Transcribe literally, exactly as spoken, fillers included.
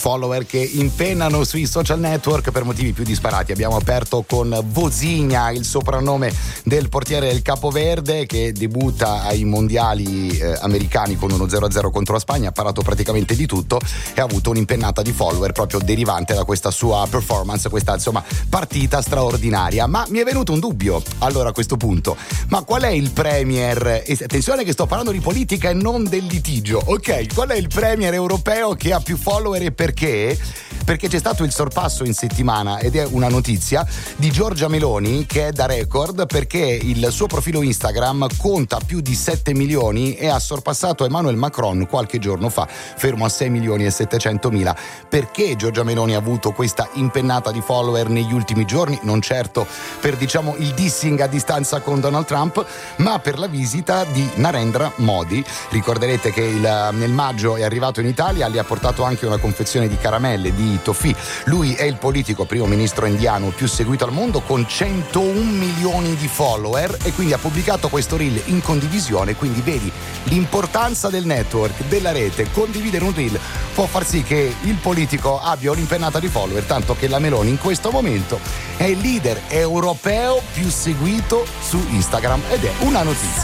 follower che impennano sui social network per motivi più disparati. Abbiamo aperto con Vozinha, il soprannome del portiere del Capoverde, che debutta ai mondiali eh, americani con uno zero a zero contro la Spagna, ha parato praticamente di tutto e ha avuto un'impennata di follower proprio derivante da questa sua performance, questa insomma partita straordinaria. Ma mi è venuto un dubbio allora a questo punto: ma qual è il premier, e attenzione che sto parlando di politica e non del litigio, ok? Qual è il premier europeo che ha più follower e perché? Perché c'è stato il sorpasso in settimana, ed è una notizia, di Giorgia Meloni, che è da record perché il suo profilo Instagram conta più di sette milioni e ha sorpassato Emmanuel Macron qualche giorno fa, fermo a sei milioni e settecentomila. Perché Giorgia Meloni ha avuto questa impennata di follower negli ultimi giorni? Non certo per, diciamo, il dissing a distanza con Donald Trump, ma per la visita di Narendra Modi. Ricorderete che il, nel maggio è arrivato in Italia, gli ha portato anche una confezione di caramelle, di toffee. Lui è il politico primo ministro indiano più seguito al mondo, con centouno milioni di follower, e quindi ha pubblicato questo reel in condivisione. Quindi vedi l'importanza del network, della rete. Condividere un reel può far sì che il politico abbia un'impennata di follower, tanto che la Meloni in questo momento è il leader europeo più seguito su Instagram, ed è una notizia.